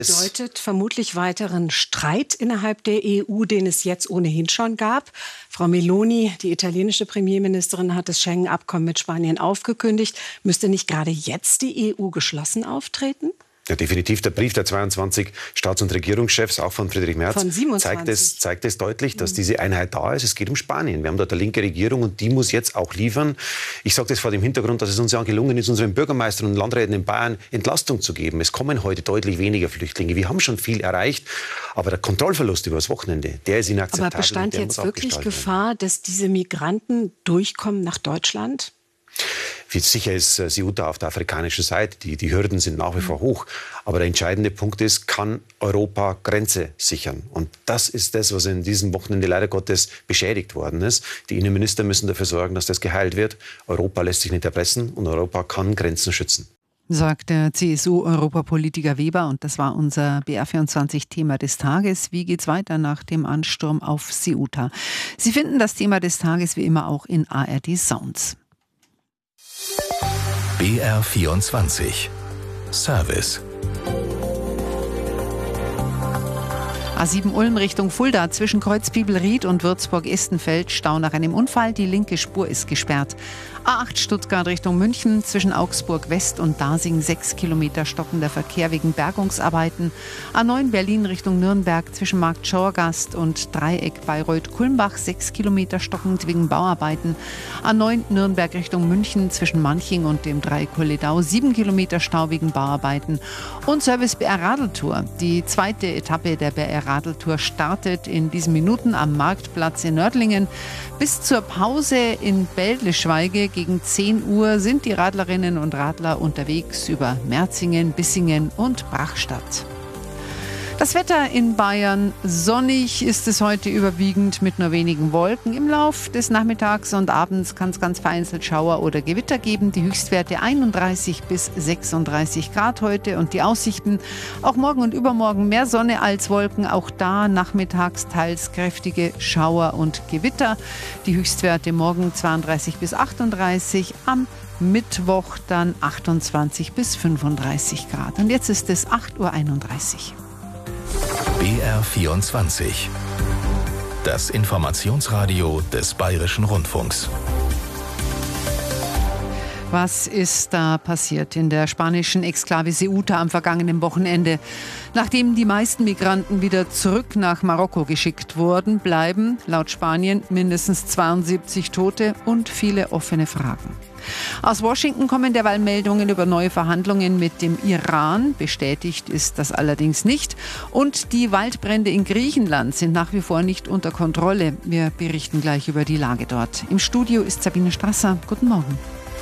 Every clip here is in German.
Bedeutet vermutlich weiteren Streit innerhalb der EU, den es jetzt ohnehin schon gab. Frau Meloni, die italienische Premierministerin, hat das Schengen-Abkommen mit Spanien aufgekündigt. Müsste nicht gerade jetzt die EU geschlossen auftreten? Ja, definitiv. Der Brief der 22 Staats- und Regierungschefs, auch von Friedrich Merz, von 27. zeigt es deutlich, dass diese Einheit da ist. Es geht um Spanien. Wir haben dort eine linke Regierung und die muss jetzt auch liefern. Ich sage das vor dem Hintergrund, dass es uns ja gelungen ist, unseren Bürgermeistern und Landräten in Bayern Entlastung zu geben. Es kommen heute deutlich weniger Flüchtlinge. Wir haben schon viel erreicht, aber der Kontrollverlust über das Wochenende, der ist inakzeptabel. Aber bestand jetzt wirklich Gefahr, dass diese Migranten durchkommen nach Deutschland? Sicher ist Ceuta auf der afrikanischen Seite. Die Hürden sind nach wie vor hoch. Aber der entscheidende Punkt ist, kann Europa Grenze sichern? Und das ist das, was in diesem Wochenende leider Gottes beschädigt worden ist. Die Innenminister müssen dafür sorgen, dass das geheilt wird. Europa lässt sich nicht erpressen und Europa kann Grenzen schützen. Sagt der CSU-Europapolitiker Weber. Und das war unser BR24-Thema des Tages. Wie geht's weiter nach dem Ansturm auf Ceuta? Sie finden das Thema des Tages wie immer auch in ARD Sounds. BR24 Service. A7 Ulm Richtung Fulda zwischen Kreuzbibelried und Würzburg-Istenfeld Stau nach einem Unfall. Die linke Spur ist gesperrt. A8 Stuttgart Richtung München zwischen Augsburg West und Dasing 6 Kilometer stockender Verkehr wegen Bergungsarbeiten. A9 Berlin Richtung Nürnberg zwischen Markt Schorgast und Dreieck Bayreuth-Kulmbach 6 Kilometer stockend wegen Bauarbeiten. A9 Nürnberg Richtung München zwischen Manching und dem Dreieck Kolledau 7 Kilometer Stau wegen Bauarbeiten. Und Service BR Radeltour. Die zweite Etappe der BR Radeltour startet in diesen Minuten am Marktplatz in Nördlingen. Bis zur Pause in Bäldle-Schweige gegen 10 Uhr sind die Radlerinnen und Radler unterwegs über Merzingen, Bissingen und Brachstadt. Das Wetter in Bayern: sonnig ist es heute überwiegend mit nur wenigen Wolken. Im Lauf des Nachmittags und Abends kann es ganz vereinzelt Schauer oder Gewitter geben. Die Höchstwerte 31 bis 36 Grad heute und die Aussichten: auch morgen und übermorgen mehr Sonne als Wolken. Auch da nachmittags teils kräftige Schauer und Gewitter. Die Höchstwerte morgen 32 bis 38, am Mittwoch dann 28 bis 35 Grad. Und jetzt ist es 8:31 Uhr. BR24 Das Informationsradio des Bayerischen Rundfunks. Was ist da passiert in der spanischen Exklave Ceuta am vergangenen Wochenende? Nachdem die meisten Migranten wieder zurück nach Marokko geschickt wurden, bleiben laut Spanien mindestens 72 Tote und viele offene Fragen. Aus Washington kommen derweil Meldungen über neue Verhandlungen mit dem Iran. Bestätigt ist das allerdings nicht. Und die Waldbrände in Griechenland sind nach wie vor nicht unter Kontrolle. Wir berichten gleich über die Lage dort. Im Studio ist Sabine Strasser. Guten Morgen.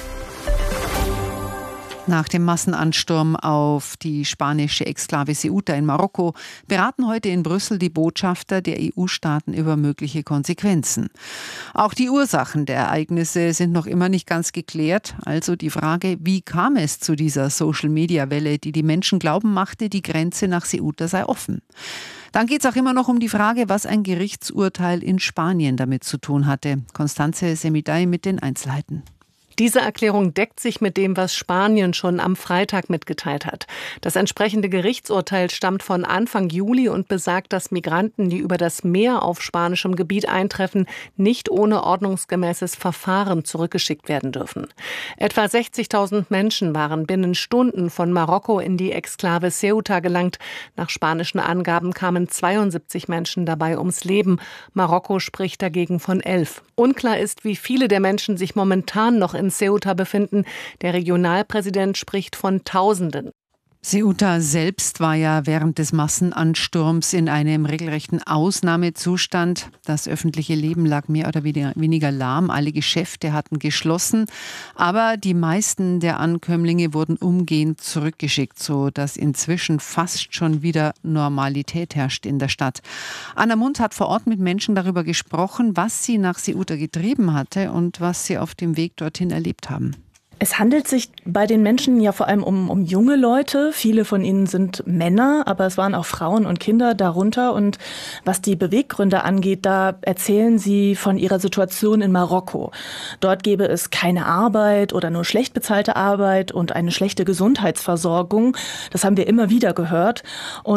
Nach dem Massenansturm auf die spanische Exklave Ceuta in Marokko beraten heute in Brüssel die Botschafter der EU-Staaten über mögliche Konsequenzen. Auch die Ursachen der Ereignisse sind noch immer nicht ganz geklärt. Also die Frage, wie kam es zu dieser Social-Media-Welle, die die Menschen glauben machte, die Grenze nach Ceuta sei offen. Dann geht es auch immer noch um die Frage, was ein Gerichtsurteil in Spanien damit zu tun hatte. Constanze Semidai mit den Einzelheiten. Diese Erklärung deckt sich mit dem, was Spanien schon am Freitag mitgeteilt hat. Das entsprechende Gerichtsurteil stammt von Anfang Juli und besagt, dass Migranten, die über das Meer auf spanischem Gebiet eintreffen, nicht ohne ordnungsgemäßes Verfahren zurückgeschickt werden dürfen. Etwa 60.000 Menschen waren binnen Stunden von Marokko in die Exklave Ceuta gelangt. Nach spanischen Angaben kamen 72 Menschen dabei ums Leben. Marokko spricht dagegen von 11. Unklar ist, wie viele der Menschen sich momentan noch in Ceuta befinden. Der Regionalpräsident spricht von Tausenden. Ceuta selbst war ja während des Massenansturms in einem regelrechten Ausnahmezustand. Das öffentliche Leben lag mehr oder weniger lahm. Alle Geschäfte hatten geschlossen. Aber die meisten der Ankömmlinge wurden umgehend zurückgeschickt, sodass inzwischen fast schon wieder Normalität herrscht in der Stadt. Anna Mundt hat vor Ort mit Menschen darüber gesprochen, was sie nach Ceuta getrieben hatte und was sie auf dem Weg dorthin erlebt haben. Es handelt sich bei den Menschen ja vor allem um junge Leute. Viele von ihnen sind Männer, aber es waren auch Frauen und Kinder darunter. Und was die Beweggründe angeht, da erzählen sie von ihrer Situation in Marokko. Dort gäbe es keine Arbeit oder nur schlecht bezahlte Arbeit und eine schlechte Gesundheitsversorgung. Das haben wir immer wieder gehört. Und